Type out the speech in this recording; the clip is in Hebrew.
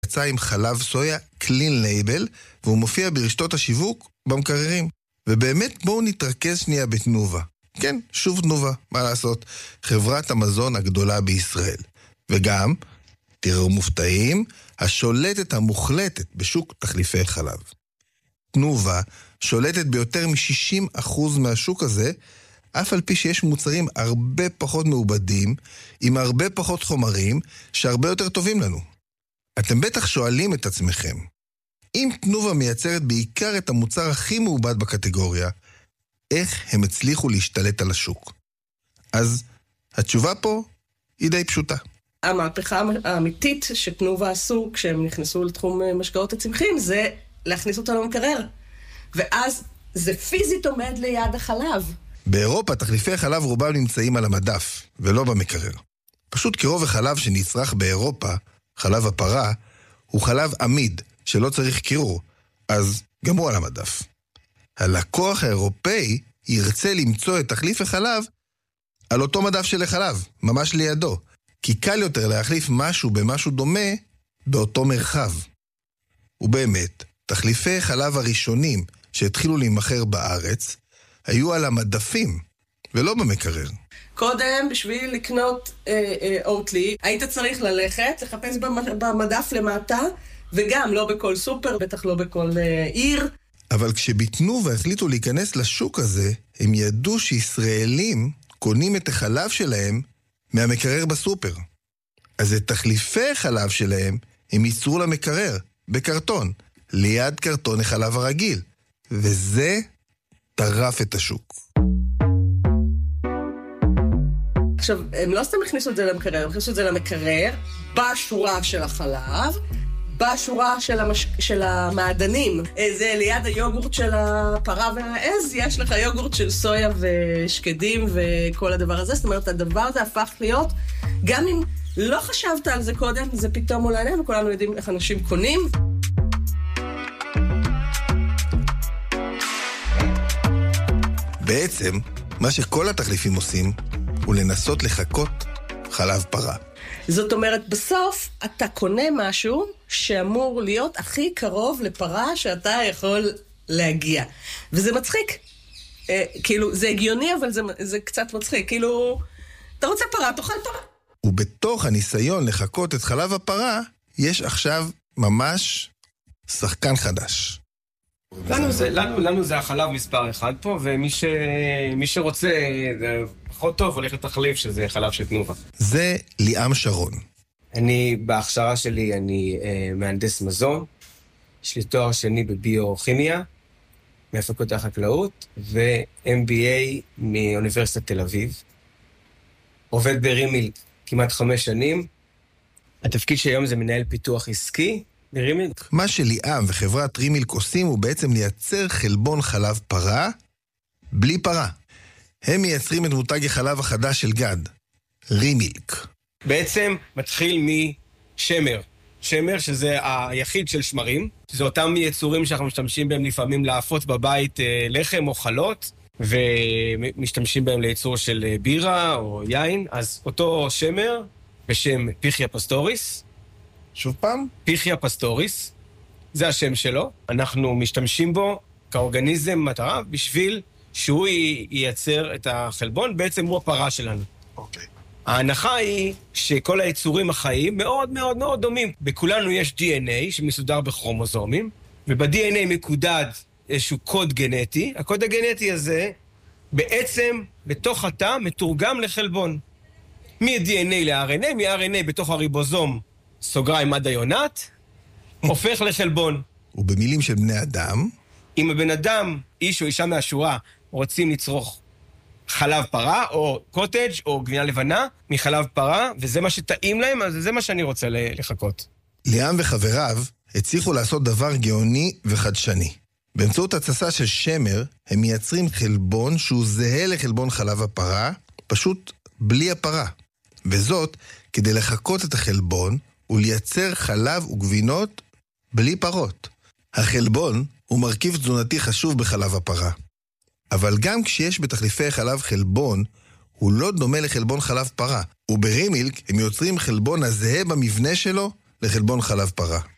יצא עם חלב סויה clean label, והוא מופיע ברשתות השיווק במקררים. ובאמת בואו נתרכז שנייה בתנובה. כן, שוב תנובה, מה לעשות? חברת המזון הגדולה בישראל. וגם, תראו מופתעים, השולטת המוחלטת בשוק תחליפי חלב. תנובה שולטת ביותר מ-60% מהשוק הזה, אף על פי שיש מוצרים הרבה פחות מעובדים, עם הרבה פחות חומרים, שהרבה יותר טובים לנו. אתם בטח שואלים את עצמכם, אם תנובה מייצרת בעיקר את המוצר הכי מעובד בקטגוריה, איך הם הצליחו להשתלט על השוק? אז התשובה פה היא די פשוטה. המהפכה האמיתית שתנובה עשו כשהם נכנסו לתחום משקאות הצמחים, זה להכניס אותה למקרר. ואז זה פיזית עומד ליד החלב. באירופה תחליפי חלב רובם נמצאים על המדף, ולא במקרר. פשוט כי רוב החלב שנצרך באירופה, חלב הפרה, הוא חלב עמיד, שלא צריך קירור, אז גם הוא על המדף. הלקוח האירופאי ירצה למצוא את תחליף החלב על אותו מדף של החלב, ממש לידו, כי קל יותר להחליף משהו במשהו דומה באותו מרחב. ובאמת, תחליפי חלב הראשונים שהתחילו להימכר בארץ, היו על המדפים, ולא במקרר. קודם, בשביל לקנות אוטלי, היית צריך ללכת, לחפש במדף למטה, וגם לא בכל סופר, בטח לא בכל עיר. אבל כשבתנובה החליטו להיכנס לשוק הזה, הם ידעו שישראלים קונים את החלב שלהם מהמקרר בסופר. אז את תחליפי החלב שלהם הם ייצרו למקרר, בקרטון, ליד קרטון החלב הרגיל. וזה טרף את השוק. עכשיו, הם לא סתם הכניסו את זה למקרר, הם הכניסו את זה למקרר, בשורה של החלב, בשורה של המעדנים. זה ליד היוגורט של הפרה והעז, יש לך יוגורט של סויה ושקדים וכל הדבר הזה. זאת אומרת, הדבר הזה הפך להיות, גם אם לא חשבת על זה קודם, זה פתאום מול העיניים, וכולנו יודעים איך אנשים קונים. בעצם, מה שכל התחליפים עושים, הוא לנסות לחכות חלב פרה. זאת אומרת, בסוף אתה קונה משהו שאמור להיות הכי קרוב לפרה שאתה יכול להגיע. וזה מצחיק. כאילו, זה הגיוני, אבל זה קצת מצחיק. כאילו, אתה רוצה פרה, תאכל פרה. ובתוך הניסיון לחכות את חלב הפרה, יש עכשיו ממש שחקן חדש. לנו זה החלב מספר אחד פה, ומי שרוצה, זה פחות טוב, הולך לתחליף שזה חלב של תנובה. זה ליאם שרון. בהכשרה שלי אני מהנדס מזון, יש לי תואר שני בביוכימיה, מהפקולטה החקלאות, ו-MBA מאוניברסיטת תל אביב. עובד ברימילק כמעט 5 שנים. התפקיד שהיום זה מנהל פיתוח עסקי, ברימילק. מה שליאם וחברת רימילק עושים הוא בעצם לייצר חלבון חלב פרה בלי פרה. הם מייצרים את מותג החלב החדש של גד, רימילק. בעצם מתחיל משמר. שמר שזה היחיד של שמרים. זה אותם יצורים שאנחנו משתמשים בהם לפעמים להפות בבית לחם או חלות, ומשתמשים בהם לייצור של בירה או יין. אז אותו שמר בשם פיחיה פסטוריס, שוב פעם? פיחיה פסטוריס, זה השם שלו. אנחנו משתמשים בו כאורגניזם מטרה בשביל שהוא ייצר את החלבון, בעצם הוא הפרה שלנו. אוקיי. ההנחה היא שכל היצורים החיים מאוד מאוד מאוד דומים. בכולנו יש DNA שמסודר בכרומוזומים, וב-DNA מקודד איזשהו קוד גנטי. הקוד הגנטי הזה בעצם בתוך התא מתורגם לחלבון. מ-DNA ל-RNA, מ-RNA בתוך הריבוזום, סוגריים עד היונת, הופך לחלבון. ובמילים של בני אדם? אם הבן אדם, איש או אישה מהשורה, רוצים לצרוך חלב פרה, או קוטג' או גבינה לבנה, מחלב פרה, וזה מה שטעים להם, אז זה מה שאני רוצה לחכות. ליאם וחבריו הצליחו לעשות דבר גאוני וחדשני. באמצעות התססה של שמר, הם מייצרים חלבון שהוא זהה לחלבון חלב הפרה, פשוט בלי הפרה. וזאת כדי לחכות את החלבון ולייצר חלב וגבינות בלי פרות. החלבון הוא מרכיב תזונתי חשוב בחלב הפרה. אבל גם כשיש בתחליפי חלב חלבון, הוא לא דומה לחלבון חלב פרה. וברימילק הם יוצרים חלבון הזהה במבנה שלו לחלבון חלב פרה.